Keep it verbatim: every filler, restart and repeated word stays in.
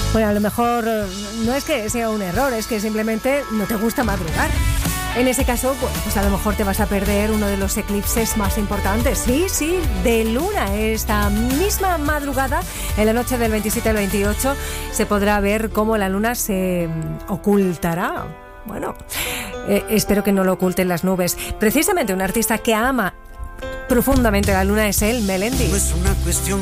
Bueno, a lo mejor no es que sea un error, es que simplemente no te gusta madrugar. En ese caso, bueno, pues a lo mejor te vas a perder uno de los eclipses más importantes. Sí, sí, de luna. Esta misma madrugada, en la noche del veintisiete al veintiocho, se podrá ver cómo la luna se ocultará. Bueno, eh, espero que no lo oculten las nubes. Precisamente un artista que ama profundamente la luna es él, Melendi. No es una cuestión